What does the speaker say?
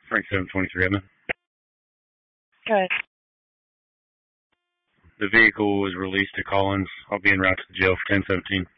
Frank 723, Edmund. Good. The vehicle was released to Collins. I'll be en route to the jail for 1017.